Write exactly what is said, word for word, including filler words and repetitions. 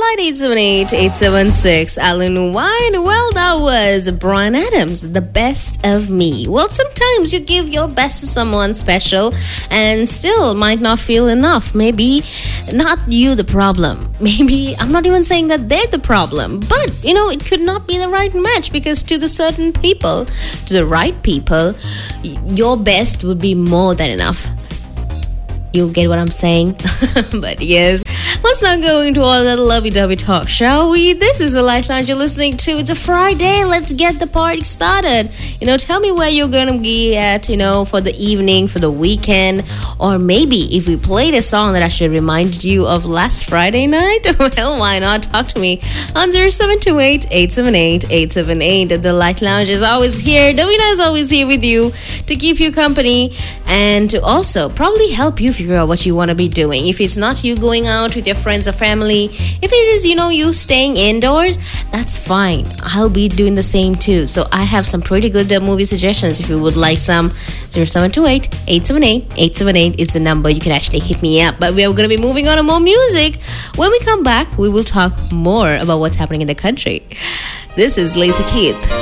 nine eight seven eight, eight seven six. Alan Wine. Well, that was Bryan Adams, The Best of Me. Well, sometimes you give your best to someone special and still might not feel enough. Maybe not you the problem. Maybe, I'm not even saying that they're the problem. But, you know, it could not be the right match because to the certain people, to the right people, your best would be more than enough. You get what I'm saying? But yes, let's not go into all that lovey-dovey talk, shall we? This is the Light Lounge you're listening to. It's a Friday. Let's get the party started. You know, tell me where you're going to be at, you know, for the evening, for the weekend. Or maybe if we played a song that I should remind you of last Friday night, well, why not? Talk to me on zero seven two eight, eight seven eight, eight seven eight. The Light Lounge is always here. Davina is always here with you to keep you company and to also probably help you figure out what you want to be doing. If it's not you going out with your friends or family, if it is, you know, you staying indoors, that's fine. I'll be doing the same too. So I have some pretty good uh, movie suggestions if you would like some. zero seven two eight, eight seven eight, eight seven eight is the number. You can actually hit me up. But we are going to be moving on to more music. When we come back, we will talk more about what's happening in the country. This is Lacey Keith.